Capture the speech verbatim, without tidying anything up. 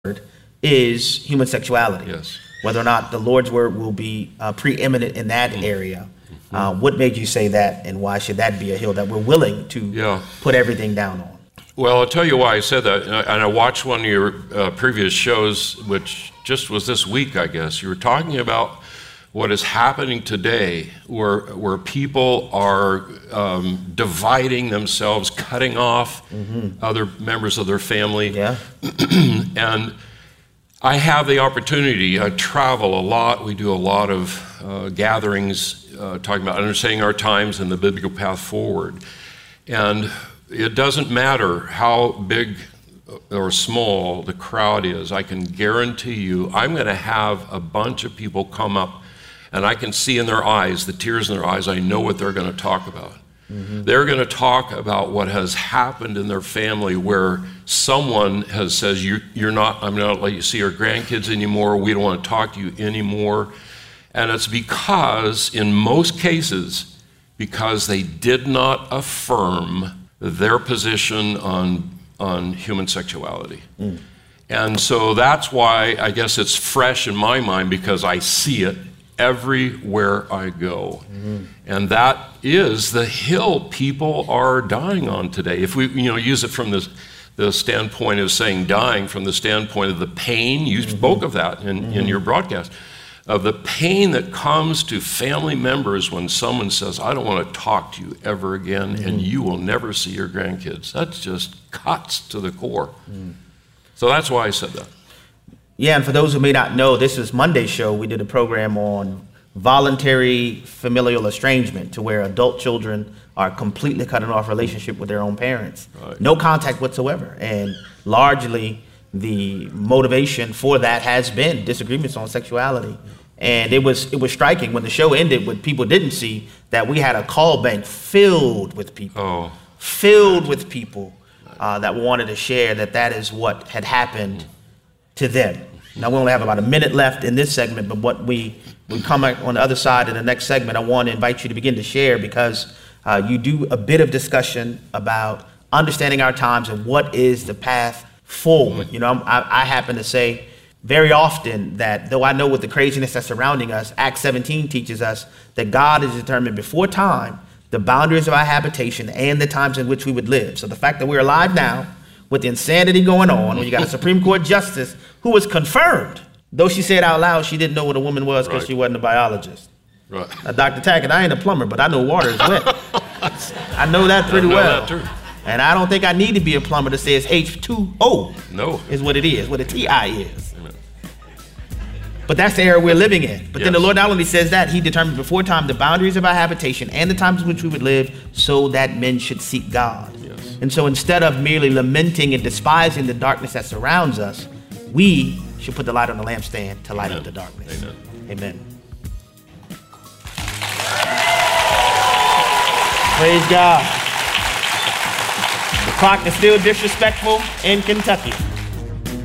is human sexuality. Yes. Whether or not the Lord's word will be uh, preeminent in that mm-hmm. area. Mm-hmm. Uh, what made you say that, and why should that be a hill that we're willing to yeah. put everything down on? Well, I'll tell you why I said that. And I, and I watched one of your uh, previous shows, which just was this week, I guess. You were talking about what is happening today, where where people are um, dividing themselves, cutting off mm-hmm. other members of their family. Yeah. And I have the opportunity. I travel a lot. We do a lot of uh, gatherings uh, talking about understanding our times and the biblical path forward. And it doesn't matter how big or small the crowd is. I can guarantee you I'm going to have a bunch of people come up, and I can see in their eyes, the tears in their eyes, I know what they're going to talk about. Mm-hmm. They're going to talk about what has happened in their family where someone has says, you, you're not, I'm not letting you see our grandkids anymore, we don't want to talk to you anymore. And it's because, in most cases, because they did not affirm their position on, on human sexuality. Mm. And so that's why I guess it's fresh in my mind, because I see it everywhere I go. Mm-hmm. And that is the hill people are dying on today. If we you know, use it from the, the standpoint of saying dying, from the standpoint of the pain, you mm-hmm. spoke of that in, mm-hmm. in your broadcast, of the pain that comes to family members when someone says, I don't want to talk to you ever again, mm-hmm. and you will never see your grandkids. That just cuts to the core. Mm. So that's why I said that. Yeah, and for those who may not know, this is Monday's show. We did a program on voluntary familial estrangement, to where adult children are completely cutting off relationship with their own parents. Right. No contact whatsoever. And largely the motivation for that has been disagreements on sexuality. And it was it was striking when the show ended, what people didn't see, that we had a call bank filled with people, oh. filled with people uh, that wanted to share that that is what had happened to them. Now, we only have about a minute left in this segment, but what we, we come on the other side in the next segment, I want to invite you to begin to share, because uh, you do a bit of discussion about understanding our times and what is the path forward. You know, I, I happen to say very often that though I know with the craziness that's surrounding us, Acts seventeen teaches us that God has determined before time the boundaries of our habitation and the times in which we would live. So the fact that we're alive now, with the insanity going on, when you got a Supreme Court justice who was confirmed, though she said out loud she didn't know what a woman was because right. she wasn't a biologist. Right. Now, Doctor Tackett, I ain't a plumber, but I know water is wet. I know that pretty I know well. That too. And I don't think I need to be a plumber that says H two O no. is what it is, what a T I is. Amen. But that's the era we're living in. But yes. then the Lord not only says that, he determined before time the boundaries of our habitation and the times in which we would live, so that men should seek God. Yes. And so instead of merely lamenting and despising the darkness that surrounds us, we should put the light on the lampstand to light Amen. Up the darkness. Amen. Amen. Praise God. The clock is still disrespectful in Kentucky.